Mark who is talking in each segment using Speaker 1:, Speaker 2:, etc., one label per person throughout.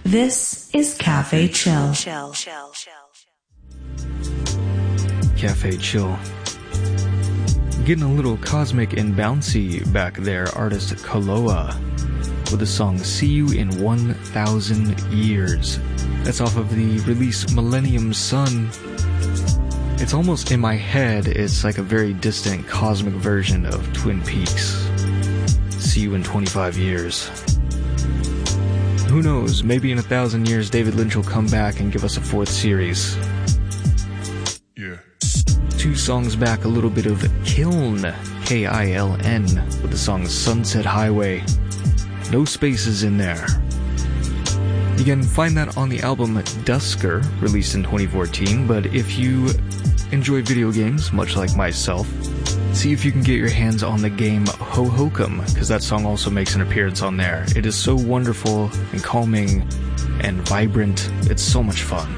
Speaker 1: This is Cafe Chill.
Speaker 2: Cafe Chill. Getting a little cosmic and bouncy back there, artist Kaloa with the song See You in 1,000 Years. That's off of the release Millennium Sun. It's almost in my head, it's like a very distant cosmic version of Twin Peaks. See you in 25 years. Who knows, maybe in 1,000 years David Lynch will come back and give us a fourth series.
Speaker 3: Yeah.
Speaker 2: 2 songs back, a little bit of Kiln, K-I-L-N, with the song Sunset Highway. No spaces in there. You can find that on the album Dusker, released in 2014, but if you enjoy video games, much like myself, see if you can get your hands on the game Hohokum, because that song also makes an appearance on there. It is so wonderful and calming and vibrant. It's so much fun.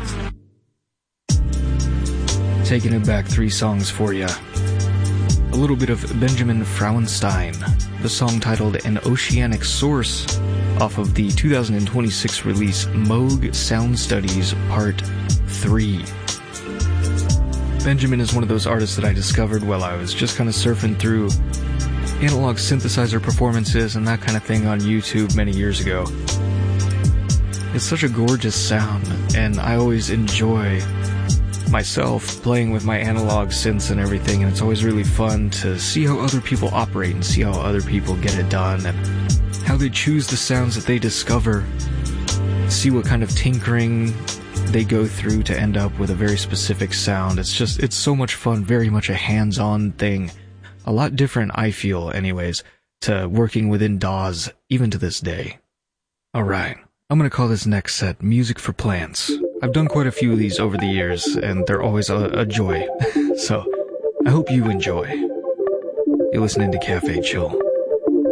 Speaker 2: Taking it back 3 songs for you. A little bit of Benjamin Frauenstein, the song titled An Oceanic Source, off of the 2026 release Moog Sound Studies Part 3. Benjamin is one of those artists that I discovered while I was just kind of surfing through analog synthesizer performances and that kind of thing on YouTube many years ago. It's such a gorgeous sound, and I always enjoy myself playing with my analog synths and everything, and it's always really fun to see how other people operate and see how other people get it done and how they choose the sounds that they discover, see what kind of tinkering they go through to end up with a very specific sound. It's so much fun, very much a hands-on thing. A lot different, I feel, anyways, to working within DAWs, even to this day. Alright, I'm gonna call this next set Music for Plants. I've done quite a few of these over the years, and they're always a joy. So, I hope you enjoy. You're listening to Cafe Chill.